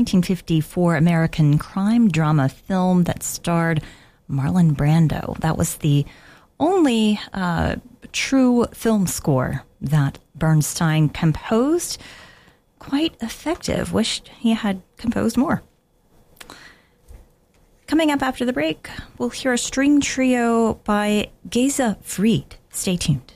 1954 American crime drama film that starred Marlon Brando. That was the only true film score that Bernstein composed. Quite effective. Wished he had composed more. Coming up after the break, we'll hear a string trio by Geza Fried. Stay tuned.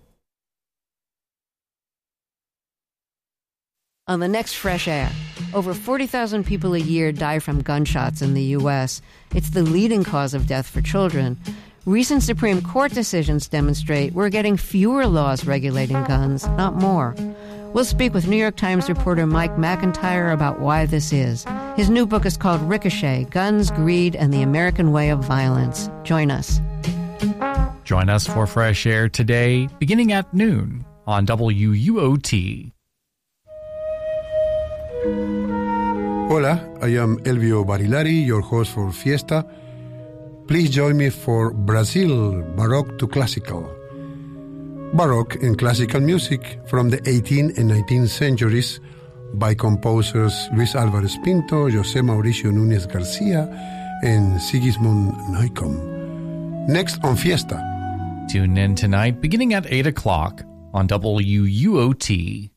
On the next Fresh Air, over 40,000 people a year die from gunshots in the U.S. It's the leading cause of death for children. Recent Supreme Court decisions demonstrate we're getting fewer laws regulating guns, not more. We'll speak with New York Times reporter Mike McIntyre about why this is. His new book is called Ricochet, Guns, Greed, and the American Way of Violence. Join us. Join us for Fresh Air today, beginning at noon on WUOT. Hola, I am Elvio Barilari, your host for Fiesta. Please join me for Brazil, Baroque to Classical. Baroque and classical music from the 18th and 19th centuries by composers Luis Álvarez Pinto, José Mauricio Núñez Garcia, and Sigismund Neukomm. Next on Fiesta. Tune in tonight beginning at 8 o'clock on WUOT.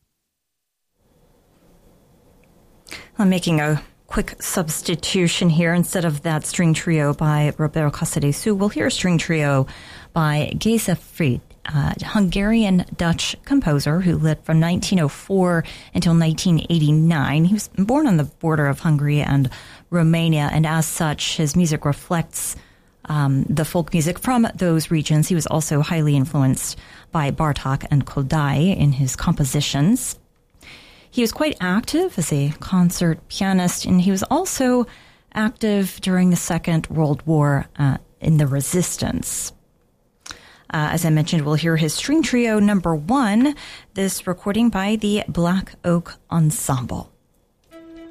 I'm making a quick substitution here. Instead of that string trio by Roberto Casadesu, we'll hear a string trio by Geza Fried, a Hungarian-Dutch composer who lived from 1904 until 1989. He was born on the border of Hungary and Romania, and as such, his music reflects the folk music from those regions. He was also highly influenced by Bartók and Kodály in his compositions. He was quite active as a concert pianist, and he was also active during the Second World War in the Resistance. As I mentioned, we'll hear his string trio number 1, this recording by the Black Oak Ensemble.